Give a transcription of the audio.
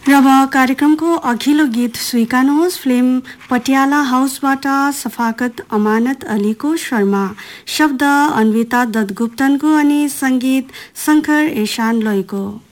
र अब कार्यक्रमको अघिल्लो गीत स्वीकार्नुहोस्। फिल्म पटियाला हाउसबाट सफाकत अमानत अलीको शर्मा, शब्द अन्विता दत्तगुप्तनको अनि सङ्गीत शङ्कर एशान लोयको।